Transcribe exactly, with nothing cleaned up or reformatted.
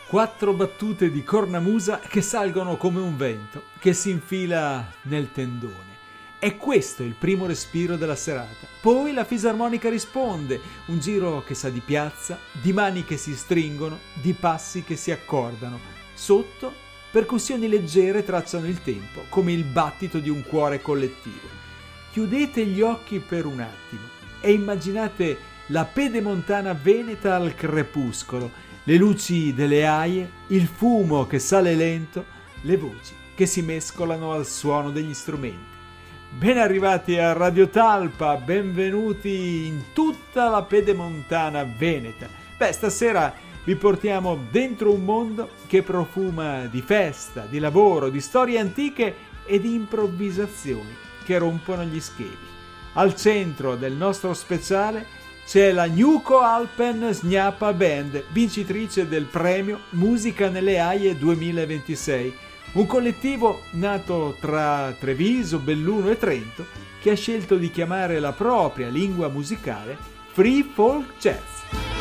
Quattro battute di cornamusa che salgono come un vento, che si infila nel tendone. E questo è il primo respiro della serata. Poi la fisarmonica risponde, un giro che sa di piazza, di mani che si stringono, di passi che si accordano. Sotto, percussioni leggere tracciano il tempo, come il battito di un cuore collettivo. Chiudete gli occhi per un attimo e immaginate la pedemontana veneta al crepuscolo, le luci delle aie, il fumo che sale lento, le voci che si mescolano al suono degli strumenti. Ben arrivati a Radio Talpa, benvenuti in tutta la pedemontana veneta. Beh, stasera vi portiamo dentro un mondo che profuma di festa, di lavoro, di storie antiche e di improvvisazioni che rompono gli schemi. Al centro del nostro speciale c'è la Gnuco Alpen Snjapa Band, vincitrice del premio Musica nelle Aie duemilaventisei. Un collettivo nato tra Treviso, Belluno e Trento che ha scelto di chiamare la propria lingua musicale Free Folk Jazz.